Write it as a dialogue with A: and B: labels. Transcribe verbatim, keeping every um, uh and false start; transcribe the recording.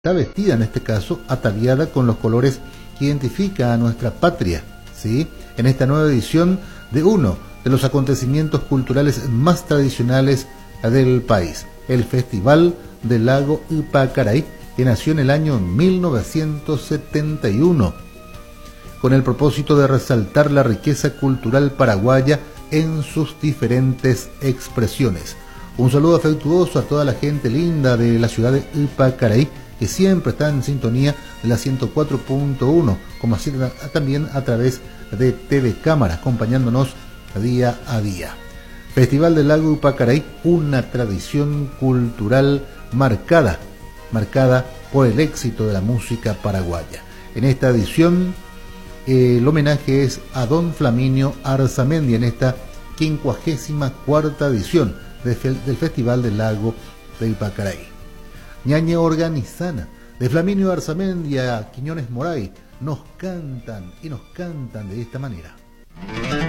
A: está vestida en este caso, ataviada con los colores que identifica a nuestra patria, ¿sí? En esta nueva edición de uno de los acontecimientos culturales más tradicionales del país, el Festival del Lago Ypacaraí, que nació en el año mil novecientos setenta y uno, con el propósito de resaltar la riqueza cultural paraguaya en sus diferentes expresiones. Un saludo afectuoso a toda la gente linda de la ciudad de Ypacaraí, que siempre está en sintonía de la ciento cuatro punto uno, como así también a través de T V Cámara, acompañándonos día a día. Festival del Lago Ypacaraí, una tradición cultural marcada, marcada por el éxito de la música paraguaya. En esta edición, eh, el homenaje es a don Flaminio Arzamendi en esta quincuagésima cuarta edición de fe, del Festival del Lago de Ypacaraí. Ñañe Organizana, de Flaminio Arzamendi a Quiñones Moray, nos cantan y nos cantan de esta manera.